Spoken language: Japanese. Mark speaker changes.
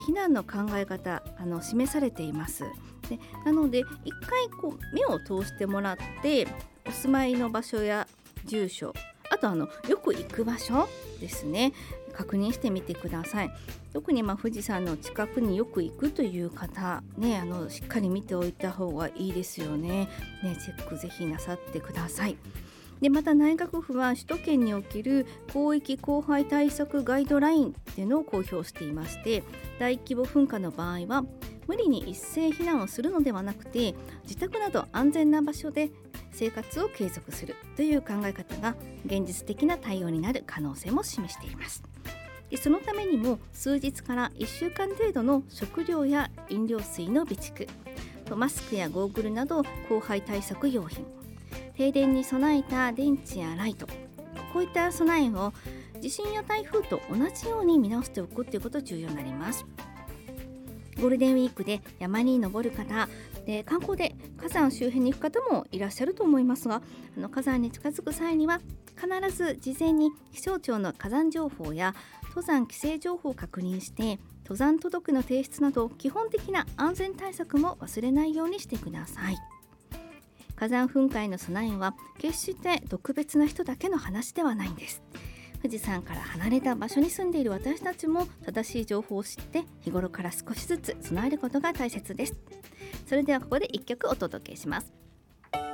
Speaker 1: 避難の考え方示されています。でなので一回目を通してもらって、お住まいの場所や住所、あとよく行く場所ですね、確認してみてください。特に富士山の近くによく行くという方ね、しっかり見ておいた方がいいですよね。チェックぜひなさってください。でまた内閣府は首都圏における広域荒廃対策ガイドラインっていうのを公表していまして、大規模噴火の場合は無理に一斉避難をするのではなくて、自宅など安全な場所で生活を継続するという考え方が現実的な対応になる可能性も示しています。でそのためにも数日から1週間程度の食料や飲料水の備蓄、マスクやゴーグルなど荒廃対策用品、停電に備えた電池やライト、こういった備えを地震や台風と同じように見直しておくということが重要になります。ゴールデンウィークで山に登る方で、観光で火山周辺に行く方もいらっしゃると思いますが、火山に近づく際には必ず事前に気象庁の火山情報や登山規制情報を確認して、登山届の提出など基本的な安全対策も忘れないようにしてください。火山噴火への備えは決して特別な人だけの話ではないんです。富士山から離れた場所に住んでいる私たちも正しい情報を知って日頃から少しずつ備えることが大切です。それではここで1曲お届けします。